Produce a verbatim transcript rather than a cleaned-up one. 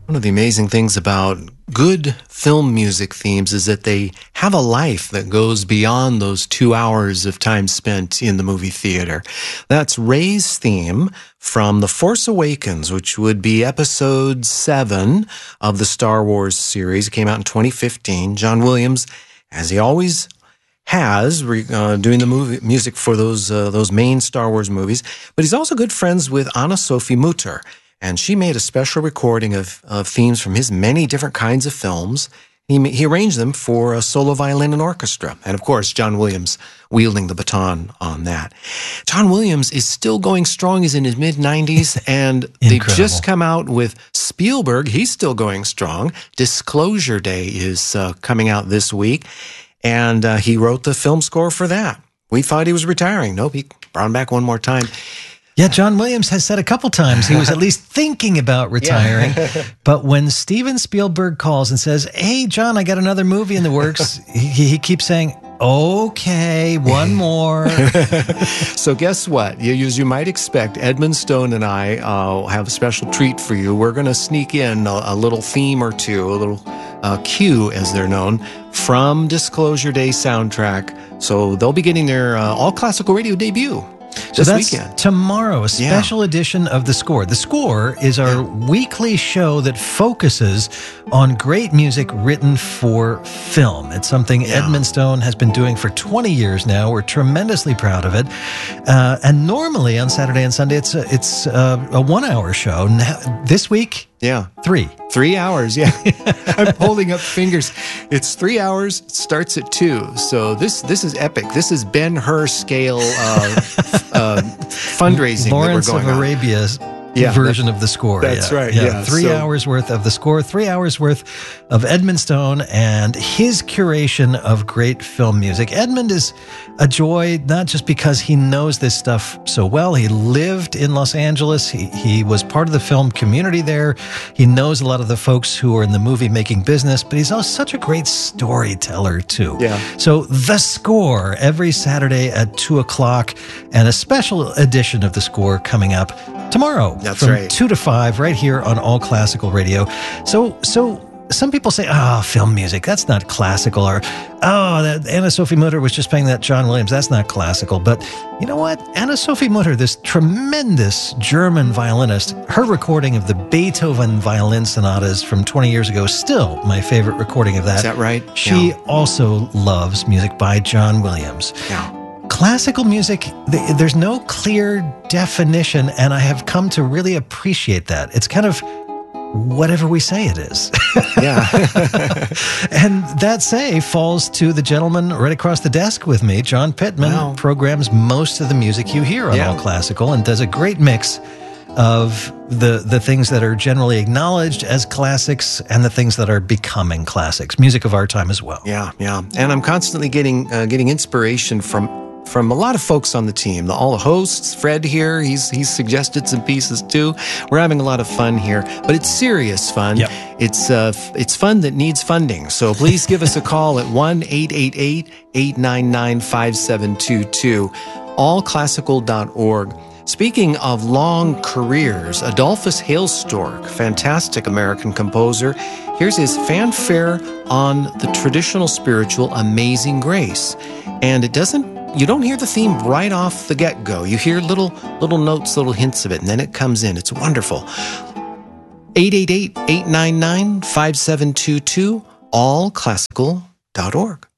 One of the amazing things about good film music themes is that they have a life that goes beyond those two hours of time spent in the movie theater. That's Rey's theme from The Force Awakens, which would be episode seven of the Star Wars series. It came out in twenty fifteen. John Williams, as he always has, uh, doing the movie music for those uh, those main Star Wars movies, but he's also good friends with Anna-Sophie Mutter. And she made a special recording of, of themes from his many different kinds of films. He, he arranged them for a solo violin and orchestra. And of course, John Williams wielding the baton on that. John Williams is still going strong. He's in his mid nineties, and they've just come out with Spielberg. He's still going strong. Disclosure Day is uh, coming out this week, and uh, he wrote the film score for that. We thought he was retiring. Nope, he brought him back one more time. Yeah, John Williams has said a couple times he was at least thinking about retiring. Yeah. But when Steven Spielberg calls and says, "Hey, John, I got another movie in the works," he, he keeps saying, "Okay, one more." So guess what? You, as you might expect, Edmund Stone and I uh, have a special treat for you. We're going to sneak in a, a little theme or two, a little uh, cue, as they're known, from Disclosure Day soundtrack. So they'll be getting their uh, all classical radio debut. So this that's weekend. Tomorrow, a special yeah. edition of The Score. The Score is our yeah. weekly show that focuses on great music written for film. It's something yeah. Edmund Stone has been doing for twenty years now. We're tremendously proud of it. Uh, and normally on Saturday and Sunday, it's a, it's a, a one-hour show. Now, this week, yeah, three. Three hours, yeah. I'm holding up fingers. It's three hours, it starts at two. So this this is epic. This is Ben-Hur scale uh, uh, fundraising Lawrence that we're going of Arabia's yeah, version of The Score. That's yeah. right, yeah. yeah. Three so, hours worth of The Score, three hours worth of Edmund Stone and his curation of great film music. Edmund is a joy, not just because he knows this stuff so well. He lived in Los Angeles. He, he was part of the film community there. He knows a lot of the folks who are in the movie making business, but he's also such a great storyteller too. Yeah. So The Score every Saturday at two o'clock, and a special edition of The Score coming up tomorrow. That's from right. two to five right here on All Classical Radio. So, so some people say, "Oh, film music, that's not classical," or "Oh, that Anna-Sophie Mutter was just playing that John Williams, that's not classical." But you know what? Anna-Sophie Mutter, this tremendous German violinist, her recording of the Beethoven violin sonatas from twenty years ago is still my favorite recording of that. Is that right? She yeah. also loves music by John Williams. Yeah. Classical music, there's no clear definition, and I have come to really appreciate that. It's kind of whatever we say it is. Yeah. And that say falls to the gentleman right across the desk with me. John Pittman wow. programs most of the music you hear on yeah. All Classical and does a great mix of the the things that are generally acknowledged as classics and the things that are becoming classics, music of our time as well. Yeah, yeah. And I'm constantly getting uh, getting inspiration from from a lot of folks on the team. All the hosts, Fred here, he's he's suggested some pieces too. We're having a lot of fun here, but it's serious fun. Yep. It's uh, it's fun that needs funding. So please give us a call at one eight eight eight, eight nine nine, five seven two two, all classical dot org. Speaking of long careers, Adolphus Hailstork, fantastic American composer, here's his fanfare on the traditional spiritual Amazing Grace. And it doesn't You don't hear the theme right off the get-go. You hear little little notes, little hints of it, and then it comes in. It's wonderful. eight eight eight, eight nine nine, five seven two two, all classical dot org.